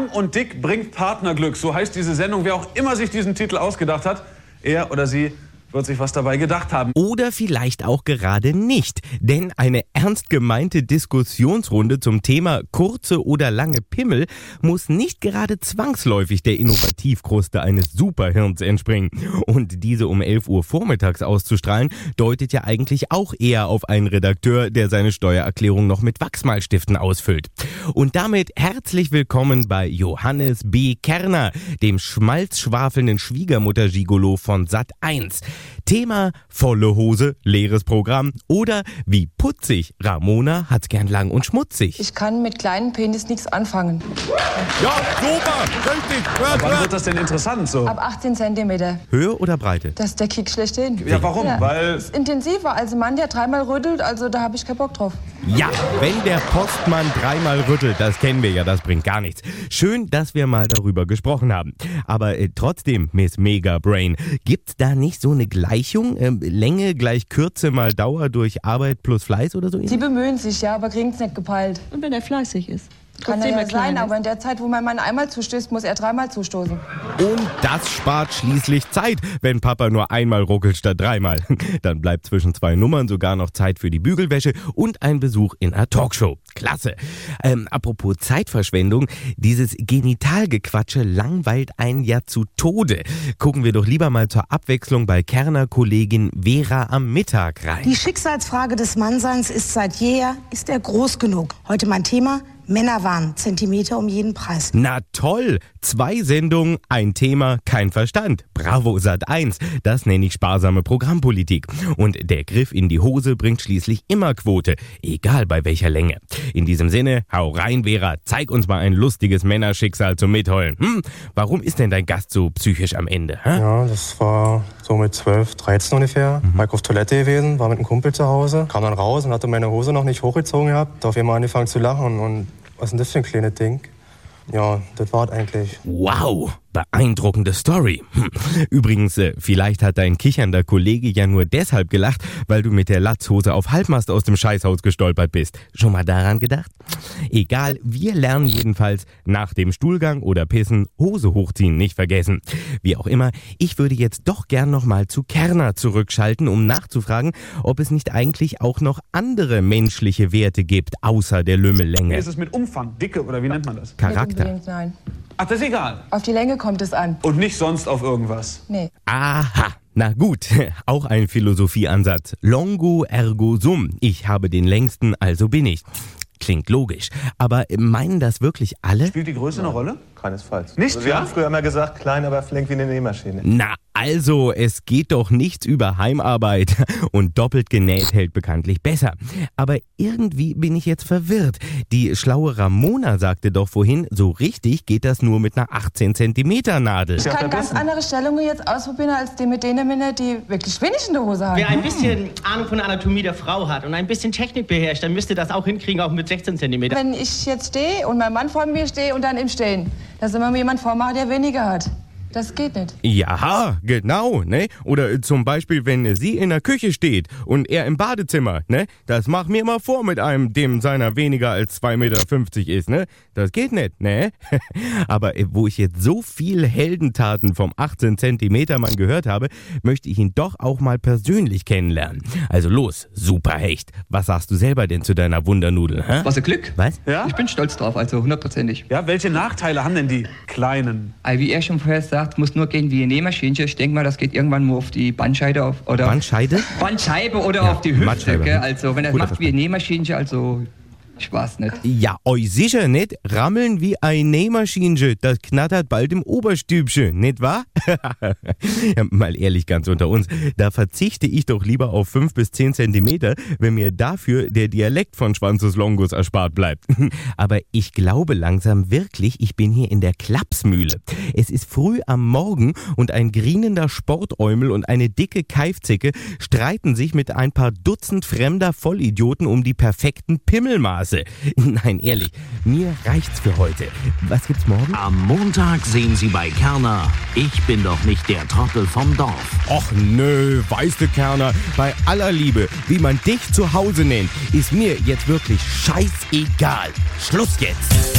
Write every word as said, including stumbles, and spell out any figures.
Lang und dick bringt Partnerglück. So heißt diese Sendung. Wer auch immer sich diesen Titel ausgedacht hat, er oder sie wird sich was dabei gedacht haben. Oder vielleicht auch gerade nicht. Denn eine ernst gemeinte Diskussionsrunde zum Thema kurze oder lange Pimmel muss nicht gerade zwangsläufig der Innovativkruste eines Superhirns entspringen. Und diese um elf Uhr vormittags auszustrahlen, deutet ja eigentlich auch eher auf einen Redakteur, der seine Steuererklärung noch mit Wachsmalstiften ausfüllt. Und damit herzlich willkommen bei Johannes B. Kerner, dem schmalzschwafelnden Schwiegermutter-Gigolo von Sat eins. Thema volle Hose, leeres Programm oder wie putzig, Ramona hat's gern lang und schmutzig. Ich kann mit kleinen Penis nichts anfangen. Ja, super, richtig. Hört, Wann wird das denn interessant so? Ab achtzehn Zentimeter. Höhe oder Breite? Das ist der Kick schlechthin. Ja, warum? Ja. Weil... Das ist intensiver. Also Mann, der dreimal rüttelt, also da habe ich keinen Bock drauf. Ja, wenn der Postmann dreimal rüttelt, das kennen wir ja, das bringt gar nichts. Schön, dass wir mal darüber gesprochen haben. Aber äh, trotzdem, Miss Mega Brain, gibt's da nicht so eine Gleichung? Ähm, Länge gleich Kürze mal Dauer durch Arbeit plus Fleiß oder so? Sie bemühen sich, ja, aber kriegen's nicht gepeilt. Und wenn er fleißig ist? Kann er ja sein, aber in der Zeit, wo mein Mann einmal zustößt, muss er dreimal zustoßen. Und das spart schließlich Zeit, wenn Papa nur einmal ruckelt statt dreimal. Dann bleibt zwischen zwei Nummern sogar noch Zeit für die Bügelwäsche und ein Besuch in einer Talkshow. Klasse. Ähm, apropos Zeitverschwendung, dieses Genitalgequatsche langweilt einen ja zu Tode. Gucken wir doch lieber mal zur Abwechslung bei Kerner-Kollegin Vera am Mittag rein. Die Schicksalsfrage des Mannseins ist seit jeher, ist er groß genug? Heute mein Thema: Männerwahn, Zentimeter um jeden Preis. Na toll, zwei Sendungen, ein Thema, kein Verstand. Bravo Sat eins, das nenne ich sparsame Programmpolitik. Und der Griff in die Hose bringt schließlich immer Quote, egal bei welcher Länge. In diesem Sinne, hau rein Vera, zeig uns mal ein lustiges Männerschicksal zum Mitheulen. Hm, warum ist denn dein Gast so psychisch am Ende? Hä? Ja, das war so mit zwölf, dreizehn ungefähr. Mhm. War ich auf Toilette gewesen, war mit einem Kumpel zu Hause, kam dann raus und hatte meine Hose noch nicht hochgezogen gehabt. Da auf einmal angefangen zu lachen und was ist denn das für ein kleines Ding? Ja, das war's eigentlich. Wow, beeindruckende Story. Hm. Übrigens, äh, vielleicht hat dein kichernder Kollege ja nur deshalb gelacht, weil du mit der Latzhose auf Halbmast aus dem Scheißhaus gestolpert bist. Schon mal daran gedacht? Egal, wir lernen jedenfalls nach dem Stuhlgang oder Pissen Hose hochziehen nicht vergessen. Wie auch immer, ich würde jetzt doch gern noch mal zu Kerner zurückschalten, um nachzufragen, ob es nicht eigentlich auch noch andere menschliche Werte gibt, außer der Lümmellänge. Wie ist es mit Umfang, Dicke oder wie nennt man das? Charakter. Nein. Ach, das ist egal. Auf die Länge kommt es an. Und nicht sonst auf irgendwas. Nee. Aha, na gut, auch ein Philosophieansatz. Longo ergo sum. Ich habe den längsten, also bin ich. Klingt logisch. Aber meinen das wirklich alle? Spielt die Größe eine Rolle? Keinesfalls. Nicht, also wir ja? haben früher immer gesagt, klein, aber flink wie eine Nähmaschine. Na, also, es geht doch nichts über Heimarbeit. Und doppelt genäht hält bekanntlich besser. Aber irgendwie bin ich jetzt verwirrt. Die schlaue Ramona sagte doch vorhin, so richtig geht das nur mit einer achtzehn Zentimeter Nadel. Ich kann ganz andere Stellungen jetzt ausprobieren, als die mit denen Männer, die wirklich wenig in der Hose haben. Wer ein bisschen Ahnung von der Anatomie der Frau hat und ein bisschen Technik beherrscht, dann müsste das auch hinkriegen, auch mit sechzehn Zentimeter. Wenn ich jetzt stehe und mein Mann vor mir stehe und dann im Stehen, dass immer mir jemand vormacht, der weniger hat. Das geht nicht. Ja, genau, ne? Oder zum Beispiel, wenn sie in der Küche steht und er im Badezimmer, ne? Das mach mir mal vor mit einem, dem seiner weniger als zwei Meter fünfzig ist, ne? Das geht nicht, ne? Aber wo ich jetzt so viel Heldentaten vom achtzehn Zentimeter Mann gehört habe, möchte ich ihn doch auch mal persönlich kennenlernen. Also los, Superhecht. Was sagst du selber denn zu deiner Wundernudel, hä? Was ein Glück. Was? Ja? Ich bin stolz drauf, also hundertprozentig. Ja, welche Nachteile haben denn die Kleinen? Wie er schon vorher sagt, muss nur gehen wie eine Nähmaschine. Ich denke mal, das geht irgendwann mal auf die Bandscheide auf, oder Bandscheide? Bandscheibe oder Ja, auf die Hüfte. Bandscheibe. Gell? Also wenn er Guter macht wie eine Nähmaschine, also ich weiß nicht. Ja, euch sicher nicht. Rammeln wie ein Nähmaschinchen, das knattert bald im Oberstübchen, nicht wahr? Ja, mal ehrlich, ganz unter uns, da verzichte ich doch lieber auf fünf bis zehn Zentimeter, wenn mir dafür der Dialekt von Schwanzus Longus erspart bleibt. Aber ich glaube langsam wirklich, ich bin hier in der Klapsmühle. Es ist früh am Morgen und ein grinender Sportäumel und eine dicke Keifzicke streiten sich mit ein paar Dutzend fremder Vollidioten um die perfekten Pimmelmaße. Nein, ehrlich, mir reicht's für heute. Was gibt's morgen? Am Montag sehen Sie bei Kerner, ich bin doch nicht der Trottel vom Dorf. Och nö, weißt du, Kerner, bei aller Liebe, wie man dich zu Hause nennt, ist mir jetzt wirklich scheißegal. Schluss jetzt!